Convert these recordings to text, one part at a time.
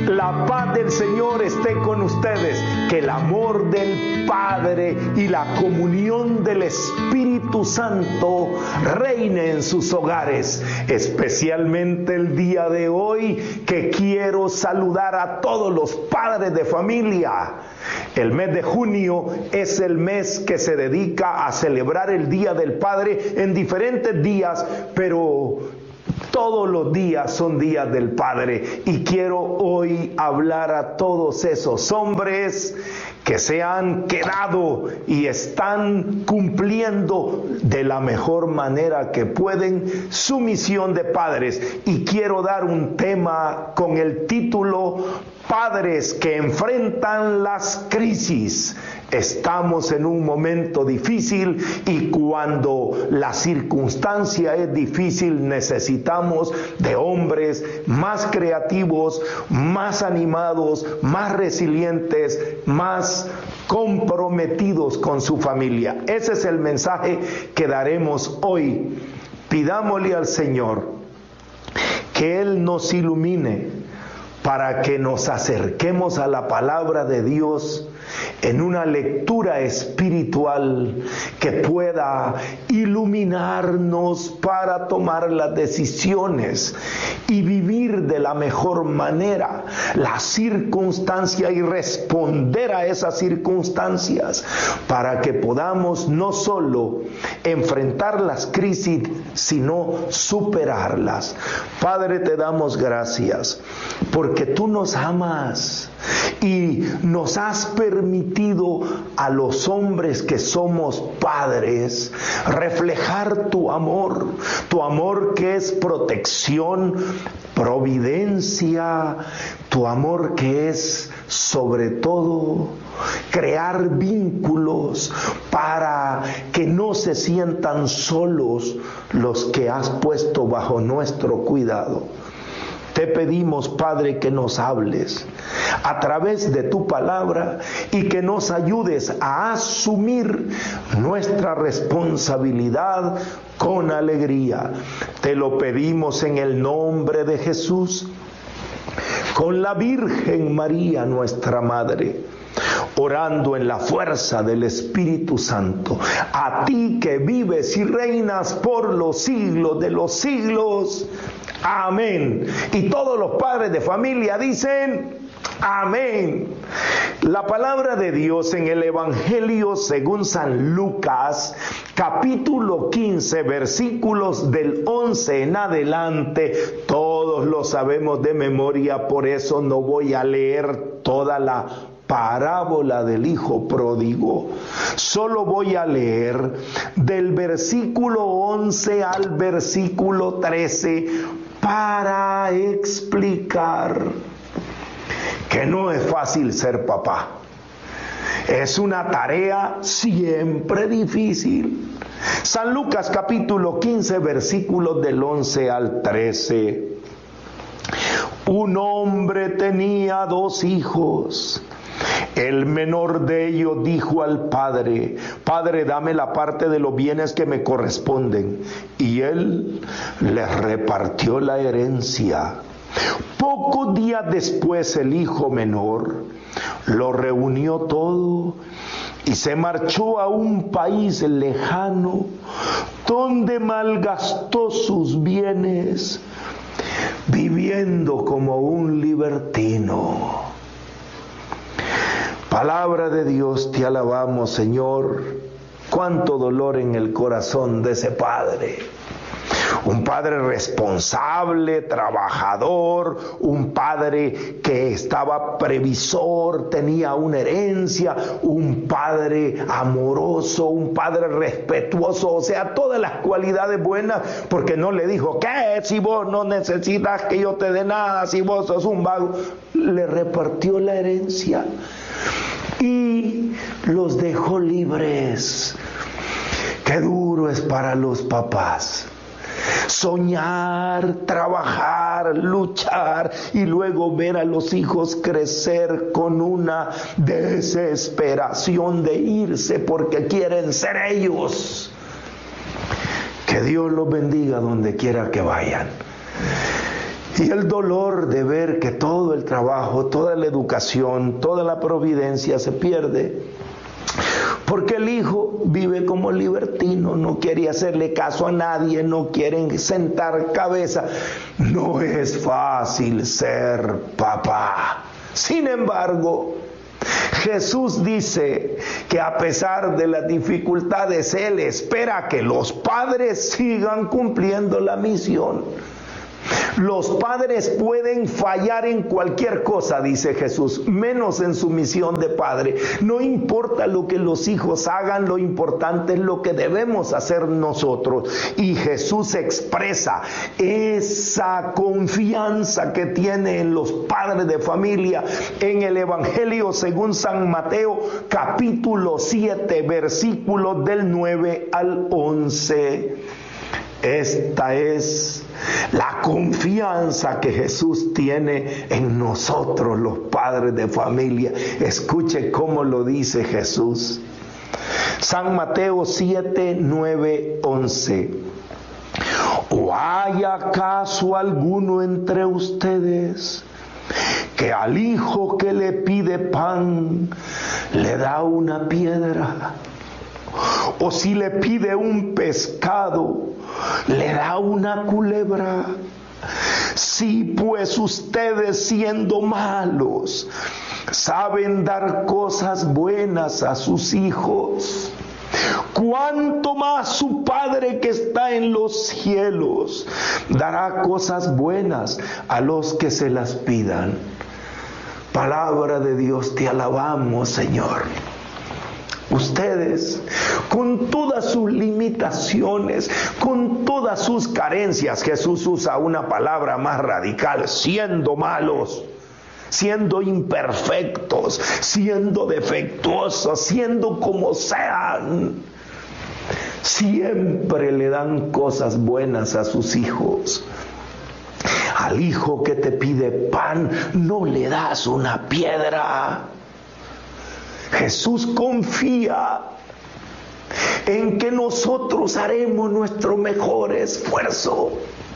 La paz del Señor esté con ustedes. Que el amor del Padre y la comunión del Espíritu Santo reine en sus hogares. Especialmente el día de hoy, que quiero saludar a todos los padres de familia. El mes de junio es el mes que se dedica a celebrar el Día del Padre en diferentes días, pero todos los días son días del Padre, y quiero hoy hablar a todos esos hombres que se han quedado y están cumpliendo de la mejor manera que pueden su misión de padres. Y quiero dar un tema con el título: Padres que enfrentan las crisis. Estamos en un momento difícil, y cuando la circunstancia es difícil necesitamos de hombres más creativos, más animados, más resilientes, más comprometidos con su familia. Ese es el mensaje que daremos hoy. Pidámosle al Señor que Él nos ilumine para que nos acerquemos a la palabra de Dios en una lectura espiritual que pueda iluminarnos para tomar las decisiones y vivir de la mejor manera la circunstancia y responder a esas circunstancias, para que podamos no solo enfrentar las crisis, sino superarlas. Padre, te damos gracias porque tú nos amas y nos has permitido a los hombres que somos padres reflejar tu amor que es protección, providencia, tu amor que es sobre todo crear vínculos para que no se sientan solos los que has puesto bajo nuestro cuidado. Te pedimos, Padre, que nos hables a través de tu palabra y que nos ayudes a asumir nuestra responsabilidad con alegría. Te lo pedimos en el nombre de Jesús, con la Virgen María, nuestra Madre, orando en la fuerza del Espíritu Santo. A ti que vives y reinas por los siglos de los siglos. Amén. Y todos los padres de familia dicen amén. La palabra de Dios en el Evangelio según San Lucas, capítulo 15, versículos del 11 en adelante, todos lo sabemos de memoria, por eso no voy a leer toda la parábola del hijo pródigo. Solo voy a leer del versículo 11 al versículo 13 para explicar que no es fácil ser papá. Es una tarea siempre difícil. San Lucas capítulo 15, versículos del 11 al 13. Un hombre tenía 2 hijos. El menor de ellos dijo al padre: Padre, dame la parte de los bienes que me corresponden. Y él les repartió la herencia. Pocos días después el hijo menor lo reunió todo y se marchó a un país lejano, donde malgastó sus bienes viviendo como un libertino. Palabra de Dios, te alabamos, Señor. Cuánto dolor en el corazón de ese padre. Un padre responsable, trabajador, un padre que estaba previsor, tenía una herencia, un padre amoroso, un padre respetuoso, o sea, todas las cualidades buenas, porque no le dijo: ¿qué? Si vos no necesitas que yo te dé nada, si vos sos un vago. Le repartió la herencia y los dejó libres. Qué duro es para los papás soñar, trabajar, luchar y luego ver a los hijos crecer con una desesperación de irse porque quieren ser ellos. Que Dios los bendiga donde quiera que vayan. Y el dolor de ver que todo el trabajo, toda la educación, toda la providencia se pierde. Porque el hijo vive como libertino, no quiere hacerle caso a nadie, no quieren sentar cabeza. No es fácil ser papá. Sin embargo, Jesús dice que a pesar de las dificultades, Él espera que los padres sigan cumpliendo la misión. Los padres pueden fallar en cualquier cosa, dice Jesús, menos en su misión de padre. No importa lo que los hijos hagan, lo importante es lo que debemos hacer nosotros. Y Jesús expresa esa confianza que tiene en los padres de familia en el Evangelio según San Mateo, capítulo 7, versículos del 9 al 11. Esta es la confianza que Jesús tiene en nosotros, los padres de familia. Escuche cómo lo dice Jesús. San Mateo 7, 9, 11. ¿O hay acaso alguno entre ustedes que al hijo que le pide pan le da una piedra? O si le pide un pescado, le da una culebra. Si pues ustedes, siendo malos, saben dar cosas buenas a sus hijos, ¿cuánto más su Padre que está en los cielos dará cosas buenas a los que se las pidan? Palabra de Dios, te alabamos, Señor. Ustedes, con todas sus limitaciones, con todas sus carencias, Jesús usa una palabra más radical, siendo malos, siendo imperfectos, siendo defectuosos, siendo como sean, siempre le dan cosas buenas a sus hijos. Al hijo que te pide pan, no le das una piedra. Jesús confía en que nosotros haremos nuestro mejor esfuerzo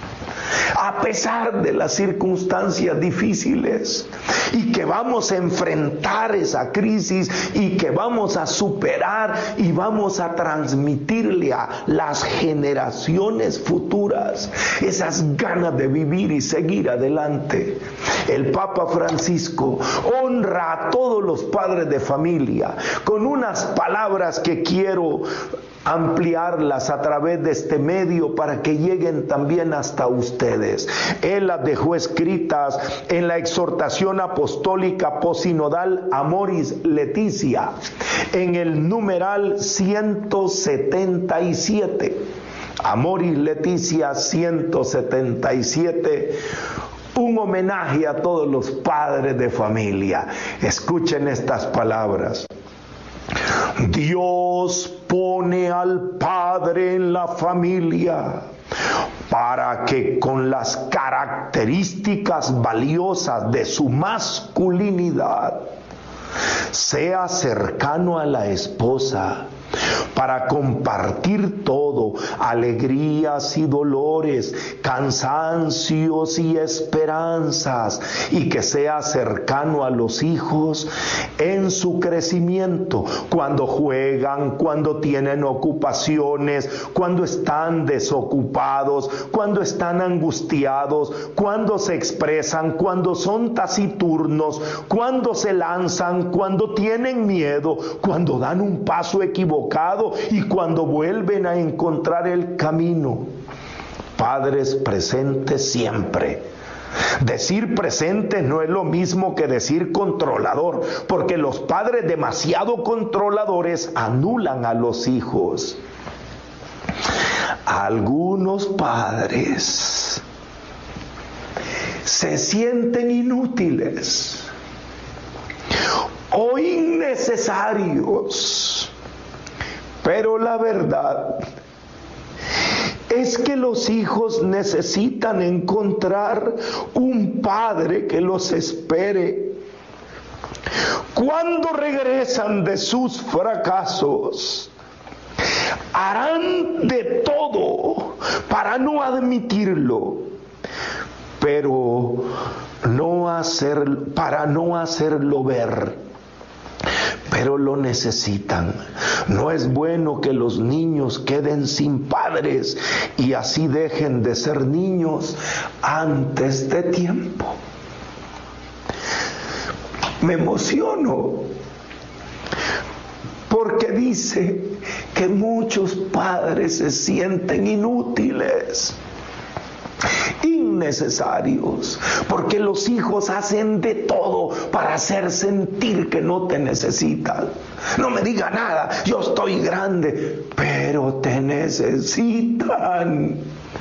a pesar de las circunstancias difíciles, y que vamos a enfrentar esa crisis y que vamos a superar y vamos a transmitirle a las generaciones futuras esas ganas de vivir y seguir adelante. El Papa Francisco honra a todos los padres de familia con unas palabras que quiero ampliarlas a través de este medio para que lleguen también hasta ustedes. Él las dejó escritas en la exhortación apostólica posinodal Amoris Laetitia, en el numeral 177. Amoris Laetitia 177. Un homenaje a todos los padres de familia. Escuchen estas palabras. Dios pone al padre en la familia para que con las características valiosas de su masculinidad sea cercano a la esposa, para compartir todo, alegrías y dolores, cansancios y esperanzas, y que sea cercano a los hijos en su crecimiento, cuando juegan, cuando tienen ocupaciones, cuando están desocupados, cuando están angustiados, cuando se expresan, cuando son taciturnos, cuando se lanzan, cuando tienen miedo, cuando dan un paso equivocado y cuando vuelven a encontrar el camino. Padres presentes siempre. Decir presente no es lo mismo que decir controlador, porque los padres demasiado controladores anulan a los hijos. Algunos padres se sienten inútiles o innecesarios. Pero la verdad es que los hijos necesitan encontrar un padre que los espere. Cuando regresan de sus fracasos, harán de todo para no admitirlo, pero para no hacerlo ver, pero lo necesitan. No es bueno que los niños queden sin padres y así dejen de ser niños antes de tiempo. Me emociono porque dice que muchos padres se sienten inútiles, innecesarios, porque los hijos hacen de todo para hacer sentir que no te necesitan. No me diga nada, yo estoy grande, pero te necesitan.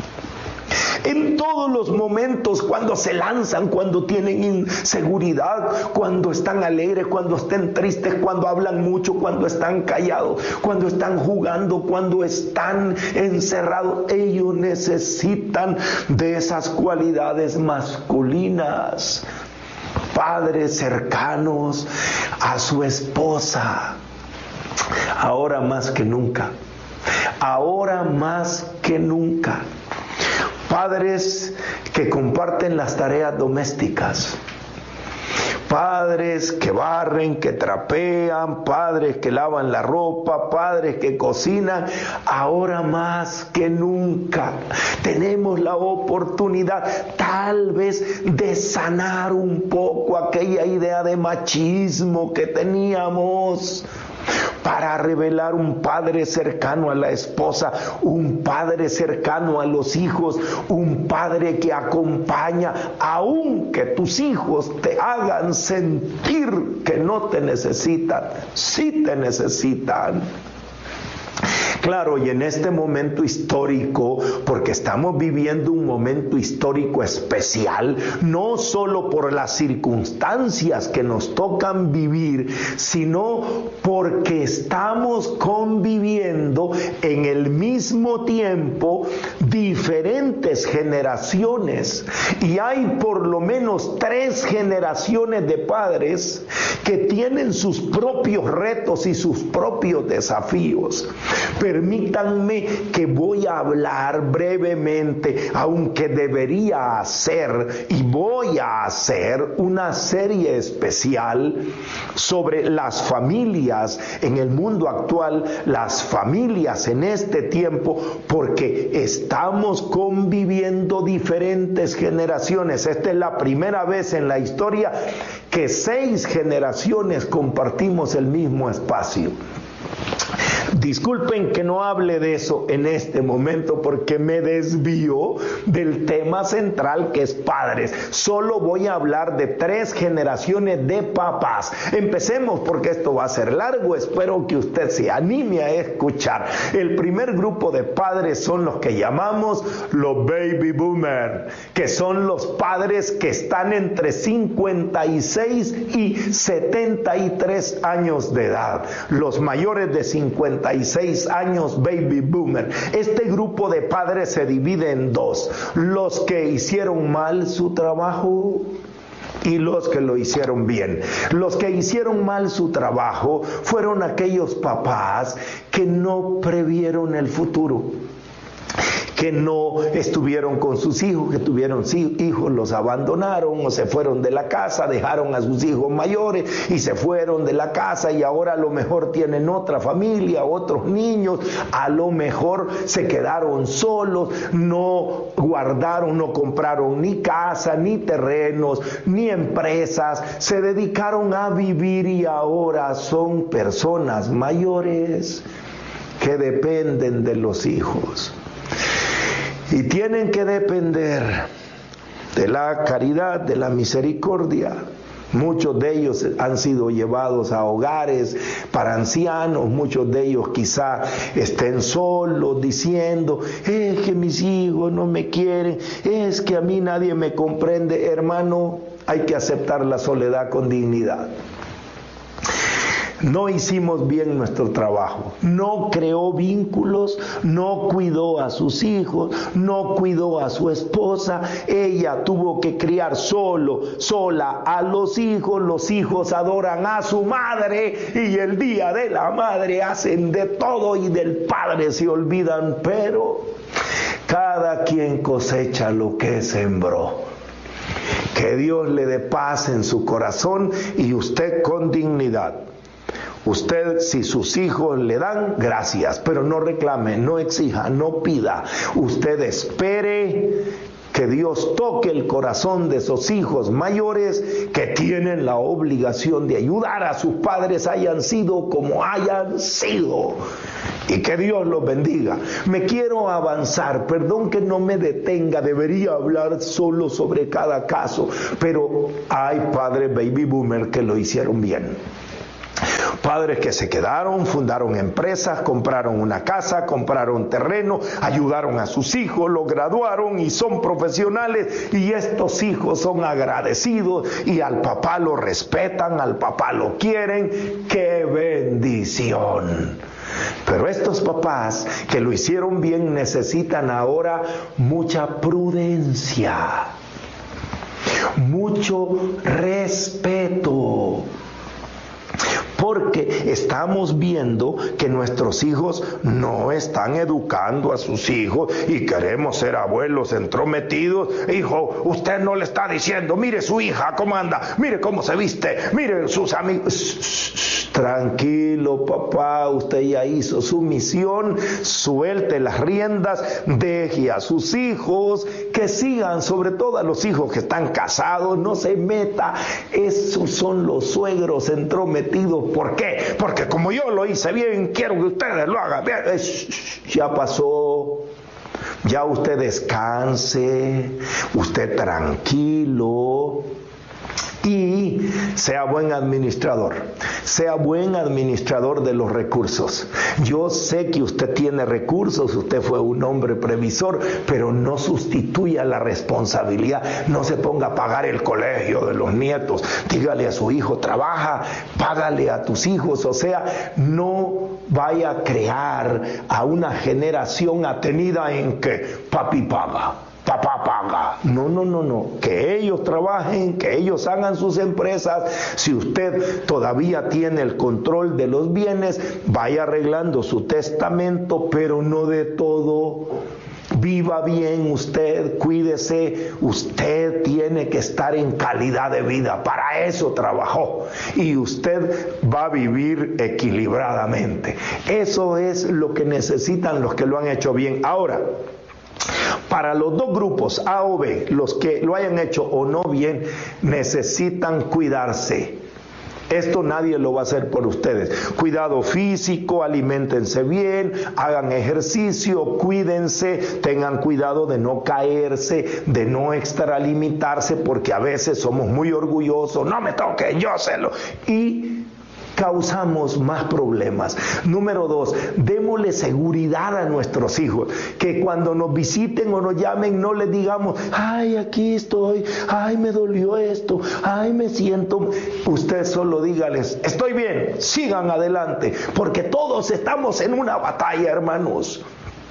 En todos los momentos, cuando se lanzan, cuando tienen inseguridad, cuando están alegres, cuando están tristes, cuando hablan mucho, cuando están callados, cuando están jugando, cuando están encerrados, ellos necesitan de esas cualidades masculinas. Padres cercanos a su esposa, ahora más que nunca, ahora más que nunca. Padres que comparten las tareas domésticas, padres que barren, que trapean, padres que lavan la ropa, padres que cocinan, ahora más que nunca tenemos la oportunidad tal vez de sanar un poco aquella idea de machismo que teníamos, para revelar un padre cercano a la esposa, un padre cercano a los hijos, un padre que acompaña, aunque tus hijos te hagan sentir que no te necesitan, sí te necesitan. Claro, y en este momento histórico, porque estamos viviendo un momento histórico especial, no solo por las circunstancias que nos tocan vivir, sino porque estamos conviviendo en el mismo tiempo diferentes generaciones. Y hay por lo menos 3 generaciones de padres que tienen sus propios retos y sus propios desafíos. Permítanme que voy a hablar brevemente, aunque debería hacer y voy a hacer una serie especial sobre las familias en el mundo actual, las familias en este tiempo, porque estamos conviviendo diferentes generaciones. Esta es la primera vez en la historia que 6 generaciones compartimos el mismo espacio. Disculpen que no hable de eso en este momento porque me desvío del tema central, que es padres. Solo voy a hablar de 3 generaciones de papás. Empecemos porque esto va a ser largo. Espero que usted se anime a escuchar. El primer grupo de padres son los que llamamos los baby boomers, que son los padres que están entre 56 y 73 años de edad. Los mayores de 56 años, baby boomer. Este grupo de padres se divide en 2: los que hicieron mal su trabajo y los que lo hicieron bien. Los que hicieron mal su trabajo fueron aquellos papás que no previeron el futuro, que no estuvieron con sus hijos, que tuvieron hijos, los abandonaron o se fueron de la casa, dejaron a sus hijos mayores y se fueron de la casa, y ahora a lo mejor tienen otra familia, otros niños, a lo mejor se quedaron solos, no guardaron, no compraron ni casa, ni terrenos, ni empresas, se dedicaron a vivir y ahora son personas mayores que dependen de los hijos. Y tienen que depender de la caridad, de la misericordia. Muchos de ellos han sido llevados a hogares para ancianos, muchos de ellos quizá estén solos diciendo: es que mis hijos no me quieren, es que a mí nadie me comprende. Hermano, hay que aceptar la soledad con dignidad. No hicimos bien nuestro trabajo, no creó vínculos, no cuidó a sus hijos, no cuidó a su esposa, ella tuvo que criar sola a los hijos adoran a su madre y el día de la madre hacen de todo y del padre se olvidan, pero cada quien cosecha lo que sembró. Que Dios le dé paz en su corazón y usted con dignidad. Usted, si sus hijos le dan, gracias, pero no reclame, no exija, no pida. Usted espere que Dios toque el corazón de esos hijos mayores que tienen la obligación de ayudar a sus padres, hayan sido como hayan sido. Y que Dios los bendiga. Me quiero avanzar, perdón que no me detenga, debería hablar solo sobre cada caso, pero hay padres baby boomer que lo hicieron bien. Padres que se quedaron, fundaron empresas, compraron una casa, compraron terreno, ayudaron a sus hijos, los graduaron y son profesionales, y estos hijos son agradecidos y al papá lo respetan, al papá lo quieren. ¡Qué bendición! Pero estos papás que lo hicieron bien necesitan ahora mucha prudencia, mucho respeto. Porque estamos viendo que nuestros hijos no están educando a sus hijos y queremos ser abuelos entrometidos. Hijo, usted no le está diciendo, mire su hija cómo anda, mire cómo se viste, mire sus amigos. Tranquilo, papá, usted ya hizo su misión, suelte las riendas, deje a sus hijos que sigan, sobre todo a los hijos que están casados, no se meta. Esos son los suegros entrometidos. ¿Por qué? Porque como yo lo hice bien, quiero que ustedes lo hagan bien. Ya pasó. Ya usted descanse, usted tranquilo. Y sea buen administrador de los recursos. Yo sé que usted tiene recursos, usted fue un hombre previsor, pero no sustituya la responsabilidad. No se ponga a pagar el colegio de los nietos. Dígale a su hijo, trabaja, págale a tus hijos. O sea, no vaya a crear a una generación atenida en que papi paga, papá paga. No. Que ellos trabajen, que ellos hagan sus empresas. Si usted todavía tiene el control de los bienes, vaya arreglando su testamento, pero no de todo. Viva bien usted, cuídese. Usted tiene que estar en calidad de vida. Para eso trabajó. Y usted va a vivir equilibradamente. Eso es lo que necesitan los que lo han hecho bien. Ahora, para los dos grupos, A o B, los que lo hayan hecho o no bien, necesitan cuidarse. Esto nadie lo va a hacer por ustedes. Cuidado físico, aliméntense bien, hagan ejercicio, cuídense, tengan cuidado de no caerse, de no extralimitarse, porque a veces somos muy orgullosos, no me toquen, yo sé lo. Y causamos más problemas. Número 2, démosle seguridad a nuestros hijos, que cuando nos visiten o nos llamen no les digamos, ay, aquí estoy, ay, me dolió esto, ay, me siento. Usted solo dígales, estoy bien, sigan adelante, porque todos estamos en una batalla, hermanos.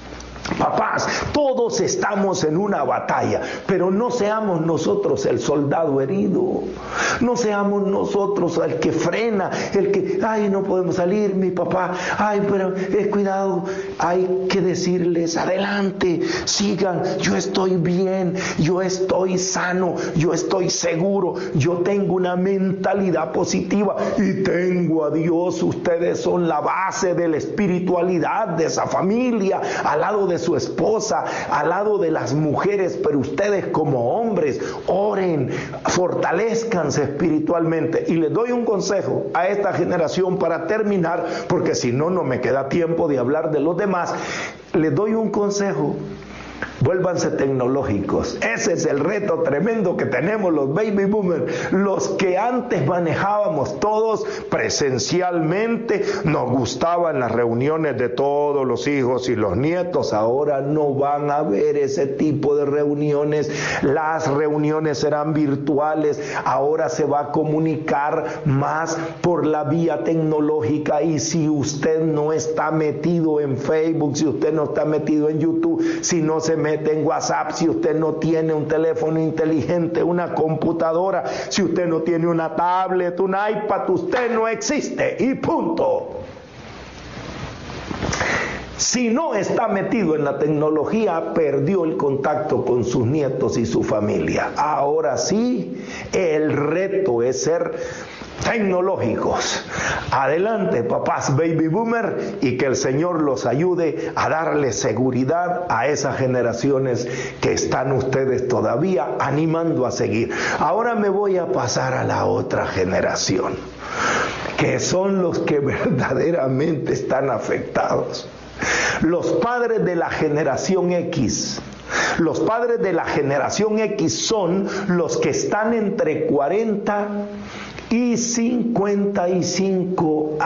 Papás, todos estamos en una batalla, pero no seamos nosotros el soldado herido, no seamos nosotros el que frena, el que, ay, no podemos salir, mi papá, ay, pero cuidado. Hay que decirles, adelante, sigan, yo estoy bien, yo estoy sano, yo estoy seguro, yo tengo una mentalidad positiva y tengo a Dios. Ustedes son la base de la espiritualidad de esa familia, al lado de su esposa, al lado de las mujeres, pero ustedes como hombres, oren, fortalezcanse espiritualmente. Y les doy un consejo a esta generación para terminar, porque si no, no me queda tiempo de hablar de los demás. Les doy un consejo. Vuélvanse tecnológicos. Ese es el reto tremendo que tenemos los baby boomers. Los que antes manejábamos todos presencialmente, nos gustaban las reuniones de todos los hijos y los nietos. Ahora no van a haber ese tipo de reuniones. Las reuniones serán virtuales. Ahora se va a comunicar más por la vía tecnológica. Y si usted no está metido en Facebook, si usted no está metido en YouTube, si no se mete en WhatsApp, si usted no tiene un teléfono inteligente, una computadora, si usted no tiene una tablet, un iPad, usted no existe y punto. Si no está metido en la tecnología, perdió el contacto con sus nietos y su familia. Ahora sí, el reto es ser tecnológicos. Adelante, papás baby boomer, y que el Señor los ayude a darle seguridad a esas generaciones que están ustedes todavía animando a seguir. Ahora me voy a pasar a la otra generación, que son los que verdaderamente están afectados. Los padres de la generación X. Los padres de la generación X son los que están entre 40 y 55 años.